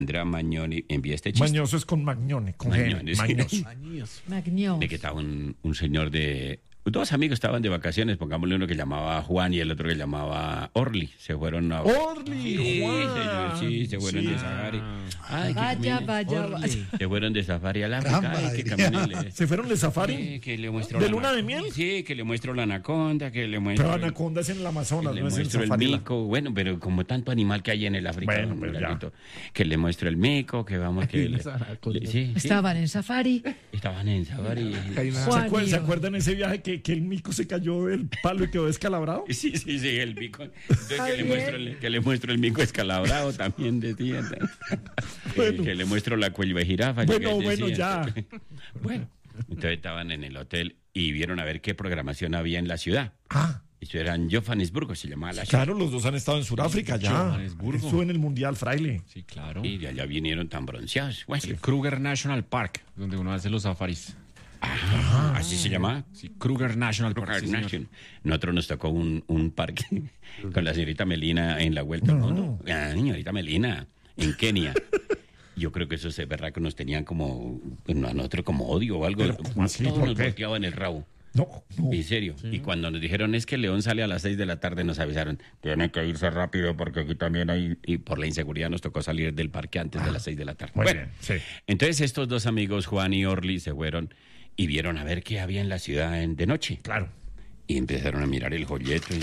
Andrea Magnoni envía este chiste. Mañoso es con Magnone, con Magnone, G. sí. Mañoso. Magnión. De que estaba un señor de... Dos amigos estaban de vacaciones, pongámosle uno que llamaba Juan y el otro que llamaba Orly. Se fueron a... Orly, Sí, Juan. señor, sí, se fueron de safari. Ay, Vaya, vaya. Se fueron de safari al África. Ay, que caminen. ¿Se fueron de safari? Sí, que le muestro ¿De la luna de anaconda. miel? Sí, que le muestro la anaconda, que le muestro... Pero anaconda es en el Amazonas, le no es en muestro el safari. mico, bueno, pero como tanto animal que hay en el África, Bueno, pues ya. Miguelito, que le muestro el mico, que vamos que sí, Estaban en safari. estaban en safari. Juan ¿Se y- acuerdan ese viaje que el mico se cayó del palo y quedó descalabrado? Sí, el mico. Entonces que le muestro el mico escalabrado también decía. Bueno. Que le muestro la cuello de jirafa. Bueno, que bueno, decía. ya. Bueno, entonces estaban en el hotel y vieron a ver qué programación había en la ciudad. Ah, Esto era en Johannesburgo, se llamaba la ciudad. claro, los dos han estado en Sudáfrica ya. Johannesburgo. Estuvo en el Mundial, Fraile. Sí, claro. Y de allá vinieron tan bronceados. Bueno, El Kruger National Park, donde uno hace los safaris. así se llama. Sí, Kruger National Park. sí, señor. Nation. Nosotros nos tocó un parque con la señorita Melina en la vuelta al mundo. Ah, señorita Melina, en Kenia. Yo creo que esos berracos nos tenían como, bueno, a nosotros como odio o algo. Pero, ¿cómo así? Todos ¿Por nos qué? volteaban el rabo. No. En serio. Y cuando nos dijeron es que el León sale a las 6 de la tarde, nos avisaron, tienen que irse rápido porque aquí también hay... Y por la inseguridad nos tocó salir del parque antes de las 6 de la tarde. Muy Bueno, bien, sí. entonces estos dos amigos, Juan y Orly, se fueron y vieron a ver qué había en la ciudad de noche. Claro. Y empezaron a mirar el folleto y...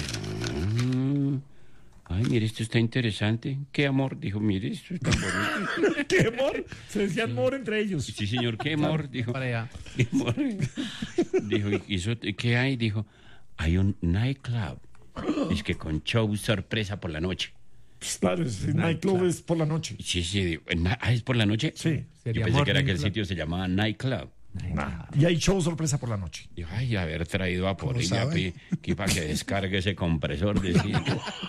ay, mire, esto está interesante. ¿Qué amor? Dijo, mire, esto está bonito. ¿Qué amor? Se decían amor entre ellos. Sí, señor, ¿qué amor? Dijo. Para allá. ¿Qué amor? Dijo, ¿y eso qué hay? Dijo, hay un nightclub. Es que con show sorpresa por la noche. Claro, el nightclub es por la noche. Sí, digo, ¿es por la noche? Sí. Yo pensé que era que el sitio se llamaba nightclub. Y hay show sorpresa por la noche. Dijo, ay, haber traído a Polilla sabe? que para que descargue ese compresor. Decía.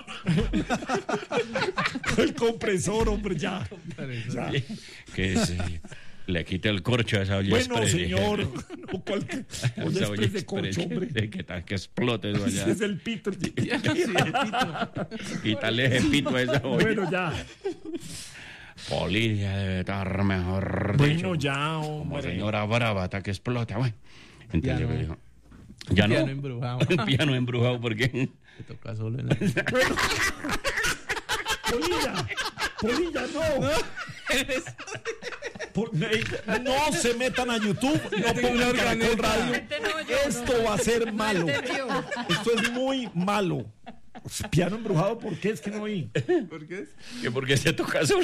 El compresor, hombre, ya. Ya. Que le quite el corcho a esa olla Bueno, express. señor. O cualquier. O Esa olla después de corcho, express, hombre. que explote eso allá. Ese es el pito. Quítale ese pito a esa olla. Bueno, ya. Polilla debe estar mejor. Bueno, dicho, ya, como hombre. señora brava hasta que explota. Bueno, entonces me dijo, ya no. Piano embrujado. El piano embrujado, ¿por qué? Te toca solo en la... Polilla, no. No se metan a YouTube, no pongan Caracol Radio. Esto va a ser malo. Esto es muy malo. Piano embrujado, ¿por qué? Es que no oí. ¿Por qué? ¿Que por qué se toca solo?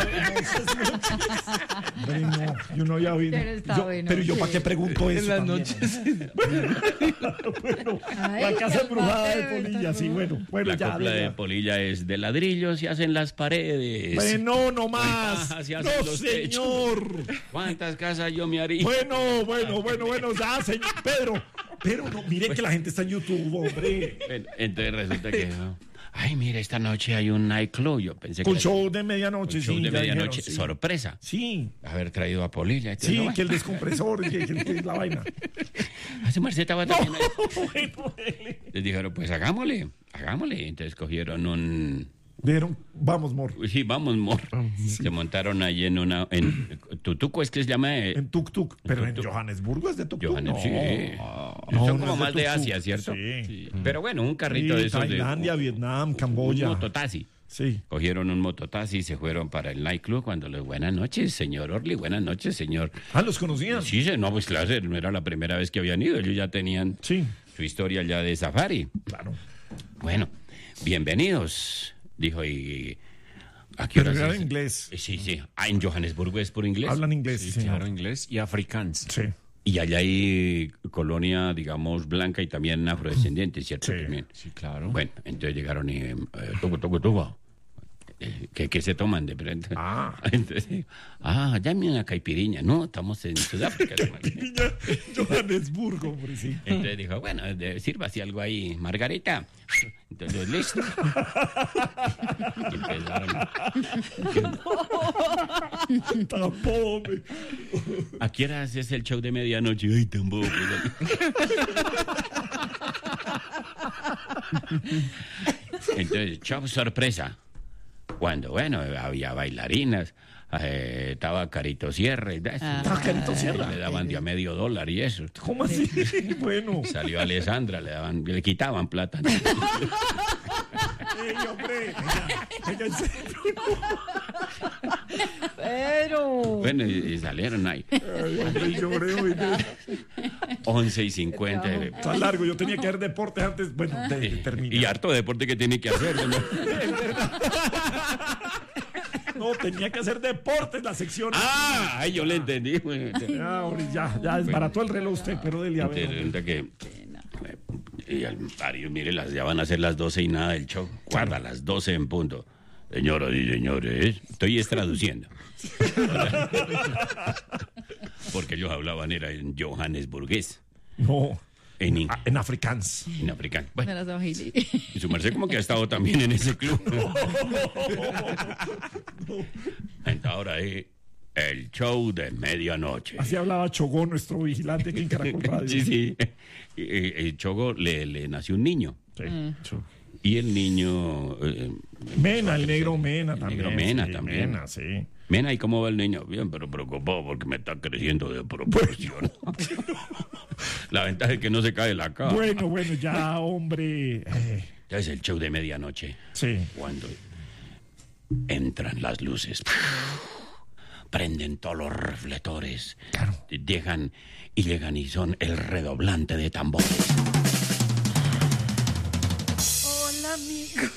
Hombre, no, yo no había oído. Pero está Yo- bueno, pero yo, sí. ¿para qué pregunto eso? En las también? noches. Bueno, Ay, la casa qué embrujada de padre, Polilla, sí, bueno, La ya. copla de ya. Polilla es de ladrillos y hacen las paredes. Bueno, no más. paja se No, hacen los señor. ¿Cuántas casas yo me haría? Bueno, ya, señor. Pero no, mire que la gente está en YouTube, hombre. Entonces resulta que... ay, mira, esta noche hay un nightclub. Yo pensé Con que... show de medianoche, un show sí. de ya medianoche. dijeron, sí. Sorpresa. Sí, Haber traído a Polilla. Entonces, sí, no, que el descompresor, que es la vaina. Hace Marceta va también ahí. Bueno, Les dijeron, pues hagámosle. Entonces cogieron un... Vieron, vamos, mor. Sí, vamos, mor. Se montaron ahí en Tutuco, es que se llama... En Tuk-Tuk. Pero en Johannesburgo es de Tuk-Tuk. Johannes, No. sí. No, Son no como es más de tuk-tuk. Asia, ¿cierto? Sí. Pero bueno, un carrito de esos Tailandia, de... Vietnam, Un Camboya. mototaxi. Sí. Cogieron un mototaxi y se fueron para el nightclub cuando les... Buenas noches, señor Orly. Buenas noches, señor... Ah, ¿los conocían? Sí, no, pues claro, no era la primera vez que habían ido. Ellos ya tenían Sí, su historia ya de safari. claro. Bueno, bienvenidos, dijo, y... ¿a qué Pero horas era es? inglés. Sí. Ah, en Johannesburgo es por inglés. Hablan inglés, Sí, sí, claro, señor. inglés y afrikaans. Sí. Y allá hay colonia, digamos, blanca y también afrodescendiente, ¿cierto? Sí. También. Sí, claro. Bueno, entonces llegaron y... tubo. ¿Qué se toman de frente? Ah. Entonces, dame una caipiriña. No, estamos en Sudáfrica. Niña, Johannesburgo, hombre, sí. Entonces dijo, bueno, sírvase algo ahí, Margarita. Entonces, listo. Y empezaron. Tampoco, hombre. ¿A qué hora es el show de medianoche? Ay, tampoco. Entonces, show sorpresa. Cuando, bueno, había bailarinas, estaba Carito Sierra. ¿Estaba Carito Sierra? Le daban de a $0.50 y eso. ¿Cómo así? Bueno. Salió Alessandra, le quitaban plata. ¡Ey, hombre! Pero. Bueno, y salieron ahí. Ay, hombre, lloré hoy. 11:50. Está largo, yo tenía que hacer deportes antes, bueno, de terminar. Y harto deporte que tiene que hacer, ¿no? No, tenía que hacer deportes la sección. Ay, yo le entendí. Ya desbarató el reloj usted, pero dele a ver. Resulta que mire, ya van a ser las 12 y nada del show. Guarda, las 12 en punto. Señoras y señores, estoy traduciendo. Porque ellos hablaban era en johannesburgués. No. En afrikaans. En africano. Bueno, Me las bajé. y su merced como que ha estado también en ese club. Entonces ahora es el show de medianoche. Así hablaba Chogó, nuestro vigilante aquí en Caracol Radio. Sí. Chogo le nació un niño. Sí. Y el niño... Mena, el negro Mena también. Negro Mena también. Mena, sí. Mena, ¿y cómo va el niño? Bien, pero preocupado porque me está creciendo de proporción. La ventaja es que no se cae la cara. Bueno, ya, hombre. Ya es el show de medianoche. Sí. Cuando entran las luces, prenden todos los reflectores, Claro. llegan y son el redoblante de tambores. Hola, amigos.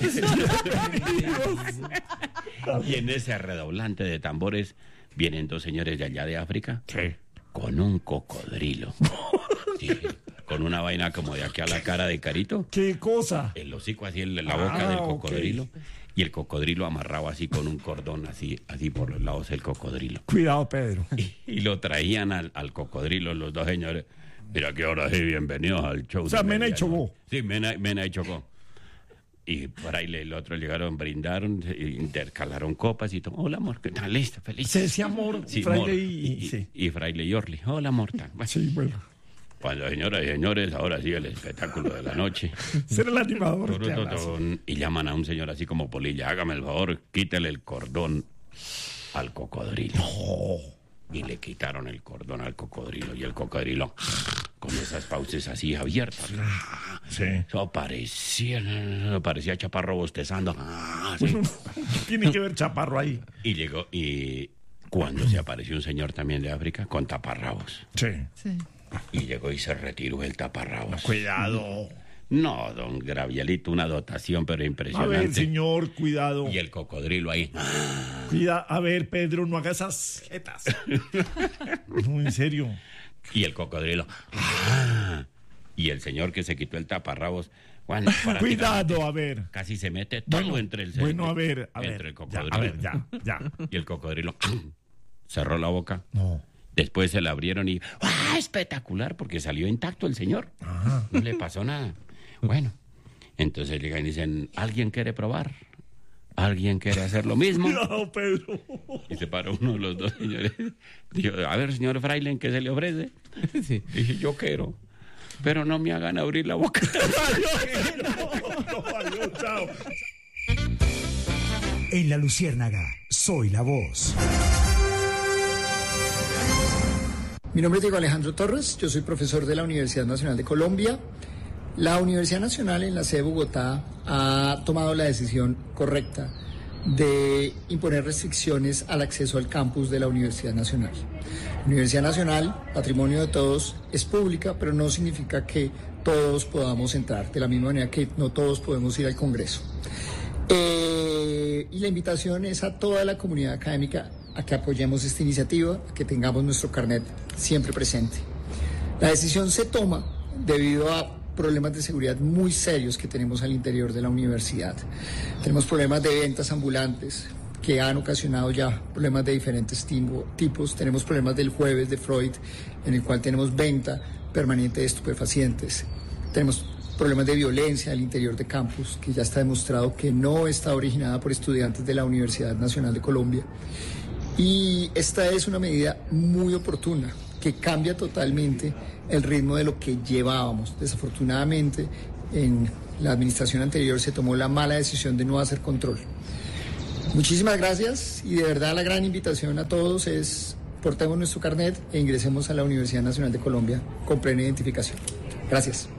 Y en ese redoblante de tambores vienen dos señores de allá de África. Sí. Con un cocodrilo. Sí, con una vaina como de aquí a la cara de Carito. ¿Qué cosa? El hocico así en la boca del ok. cocodrilo. Y el cocodrilo amarrado así con un cordón así por los lados del cocodrilo. Cuidado, Pedro. Y lo traían al cocodrilo los dos señores. Mira que ahora sí, bienvenidos al show. O sea, de Mena y medianoche. Chogó. Sí, Mena y Chogó. Y por ahí el otro llegaron, brindaron, intercalaron copas y todo. Hola, amor, ¿qué tal? Listo, feliz. Se decía amor, Sí, fraile Mor. sí. Y fraile y Orly. Hola, Morta. Bueno, Sí, bueno. cuando, señoras y señores, ahora sí el espectáculo de la noche. Ser el animador. que habla así. Y llaman a un señor así como Polilla. Hágame el favor, quítale el cordón al cocodrilo. Y le quitaron el cordón al cocodrilo. Y el cocodrilo, con esas fauces así abiertas. Sí. Eso parecía Chaparro bostezando. Sí. Tiene que ver Chaparro ahí. Y llegó, y cuando se apareció un señor también de África con taparrabos. Sí. Sí. Y llegó y se retiró el taparrabos. Cuidado. No, don Gravielito, una dotación, pero A impresionante. ver, señor, cuidado. Y el cocodrilo ahí. Cuida, a ver, Pedro, no haga esas jetas. No, en serio. Y el cocodrilo. Y el señor que se quitó el taparrabos. Bueno, Cuidado, a ver. casi se mete todo entre el Bueno, a ver, entre el ya, cocodrilo. a ver, ya. Y el cocodrilo cerró la boca. No. Después se la abrieron y espectacular, porque salió intacto el señor. No le pasó nada. Bueno, entonces llegan y dicen, ¿alguien quiere probar? ¿Alguien quiere hacer lo mismo? No, Pedro. Y se paró uno de los dos señores. Dijo, a ver, señor Fraile, ¿qué se le ofrece? Sí. Dije, yo quiero, pero no me hagan abrir la boca. Adiós, chao. En La Luciérnaga, soy la voz. Mi nombre es Diego Alejandro Torres, yo soy profesor de la Universidad Nacional de Colombia. La Universidad Nacional en la sede de Bogotá ha tomado la decisión correcta de imponer restricciones al acceso al campus de la Universidad Nacional. La Universidad Nacional, patrimonio de todos, es pública, pero no significa que todos podamos entrar, de la misma manera que no todos podemos ir al Congreso. Y la invitación es a toda la comunidad académica a que apoyemos esta iniciativa, a que tengamos nuestro carnet siempre presente. La decisión se toma debido a problemas de seguridad muy serios que tenemos al interior de la universidad. Tenemos problemas de ventas ambulantes que han ocasionado ya problemas de diferentes tipos. Tenemos problemas del jueves de Freud, en el cual tenemos venta permanente de estupefacientes. Tenemos problemas de violencia al interior de campus, que ya está demostrado que no está originada por estudiantes de la Universidad Nacional de Colombia. Y esta es una medida muy oportuna, que cambia totalmente el ritmo de lo que llevábamos. Desafortunadamente, en la administración anterior se tomó la mala decisión de no hacer control. Muchísimas gracias y de verdad la gran invitación a todos es portemos nuestro carnet e ingresemos a la Universidad Nacional de Colombia con plena identificación. Gracias.